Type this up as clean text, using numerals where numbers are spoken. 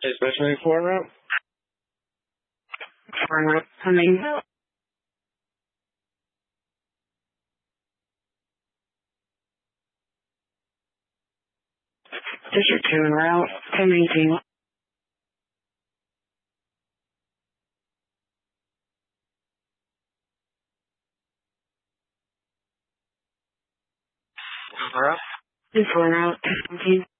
Especially for route. Foreign route coming. District 2 en route, 1018. Route. Foreign route, 1018.